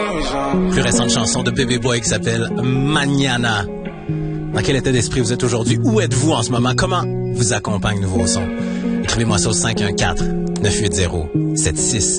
Plus récente chanson de Bébé Boy qui s'appelle Mañana. Dans quel état d'esprit vous êtes aujourd'hui? Où êtes-vous en ce moment? Comment vous accompagne Nouveau Son? Écrivez-moi ça au 514-980-76